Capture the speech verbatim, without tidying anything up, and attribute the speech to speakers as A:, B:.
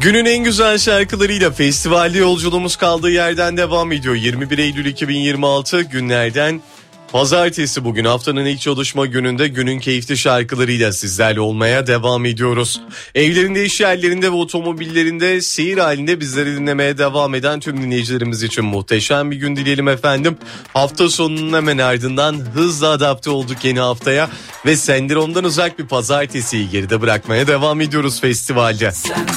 A: Günün en güzel şarkılarıyla festivalde yolculuğumuz kaldığı yerden devam ediyor. yirmi bir Eylül iki bin yirmi altı günlerden pazartesi, bugün haftanın ilk çalışma gününde günün keyifli şarkılarıyla sizlerle olmaya devam ediyoruz. Evlerinde, iş yerlerinde ve otomobillerinde seyir halinde bizleri dinlemeye devam eden tüm dinleyicilerimiz için muhteşem bir gün dileyelim efendim. Hafta sonunun hemen ardından hızla adapte olduk yeni haftaya ve sendromdan uzak bir pazartesiyi geride bırakmaya devam ediyoruz festivalde.